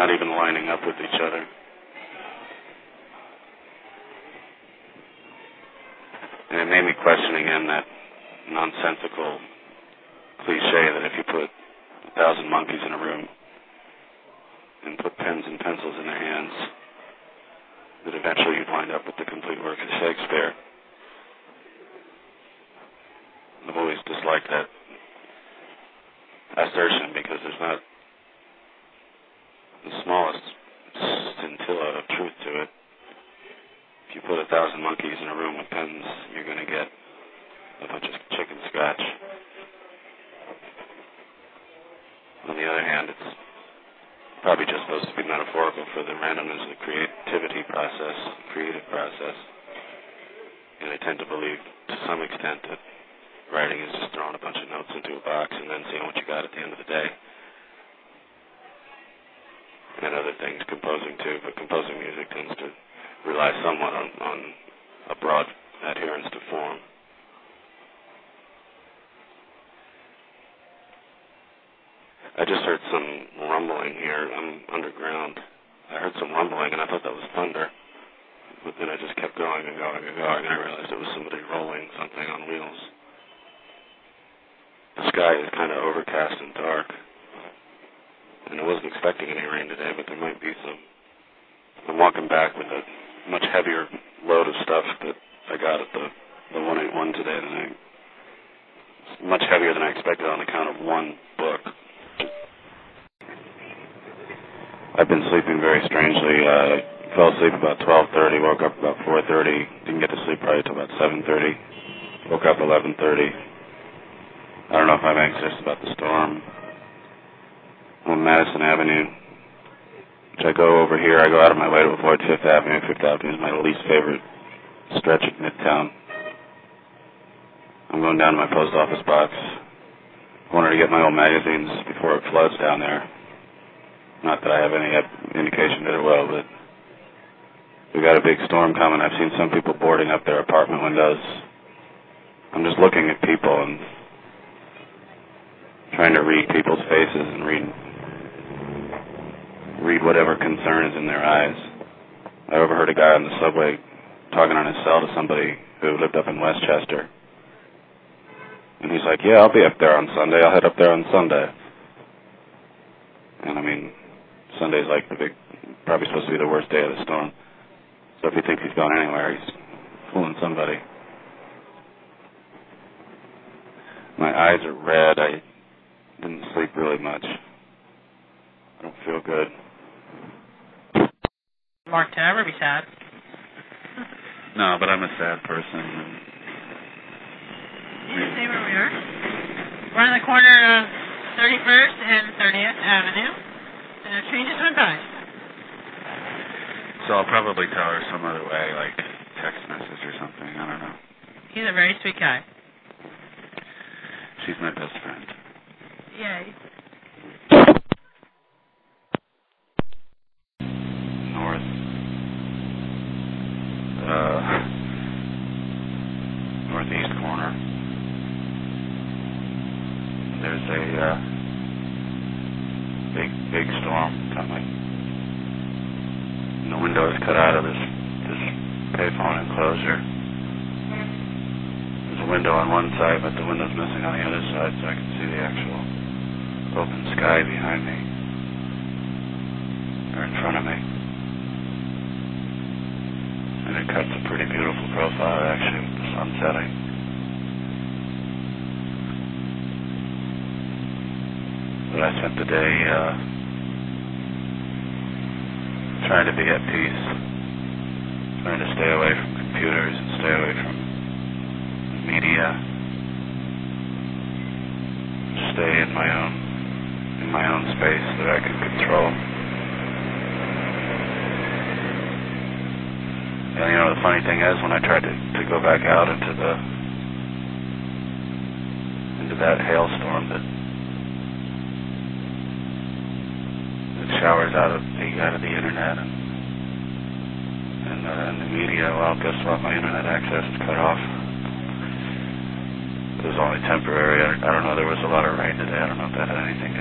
not even lining up with each other. And it made me question again that nonsensical cliche that if you put 1,000 monkeys in a room and put pens and pencils in their hands, that eventually you'd wind up with the complete work of Shakespeare. I've always disliked that assertion because there's not the smallest scintilla of truth to it. If you put 1,000 monkeys in a room with pens, you're going to get a bunch of chicken scratch. On the other hand, it's probably just supposed to be metaphorical for the randomness of the creative process. And I tend to believe, to some extent, that writing is just throwing a bunch of notes into a box and then seeing what you got at the end of the day. And other things, composing too, but composing music tends to rely somewhat on a broad adherence to form. I just heard some rumbling here. I'm underground. I heard some rumbling, and I thought that was thunder. But then I just kept going and going and going, and I realized it was somebody rolling something on wheels. The sky is kind of overcast and dark, and I wasn't expecting any rain today, but there might be some. I'm walking back with a much heavier load of stuff that I got at the 181 today than it's much heavier than I expected on account of one book. I've been sleeping very strangely. Fell asleep about 12:30, woke up about 4:30, didn't get to sleep probably until about 7:30, woke up 11:30. I don't know if I'm anxious about the storm. I'm on Madison Avenue, which I go over here. I go out of my way to avoid Fifth Avenue. Fifth Avenue is my least favorite stretch of Midtown. I'm going down to my post office box. I wanted to get my old magazines before it floods down there. Not that I have any indication that it will, but we got a big storm coming. I've seen some people boarding up their apartment windows. I'm just looking at people and trying to read people's faces and read whatever concern is in their eyes. I overheard a guy on the subway talking on his cell to somebody who lived up in Westchester. And he's like, yeah, I'll be up there on Sunday. I'll head up there on Sunday. And I mean, Sunday's like probably supposed to be the worst day of the storm. So if he thinks he's going anywhere, he's fooling somebody. My eyes are red. I didn't sleep really much. I don't feel good. Mark, can I ever be sad? No, but I'm a sad person. You can see where we are? We're on the corner of 31st and 30th Avenue. And a train just went by. So I'll probably tell her some other way, like text message or something. I don't know. He's a very sweet guy. She's my best friend. Yeah. North. Northeast corner. There's a big storm coming. And the window is cut out of this payphone enclosure. There's a window on one side, but the window's missing on the other side, so I can see the actual open sky behind me, or in front of me. And it cuts a pretty beautiful profile, actually, with the sun setting. But I spent the day trying to be at peace, trying to stay away from computers and stay away from media, stay in my own space that I could control. And you know, the funny thing is, when I tried to go back out into that hailstorm that showers out of the internet and the media, well, guess what? My internet access is cut off. It was only temporary. I don't know. There was a lot of rain today. I don't know if that had anything to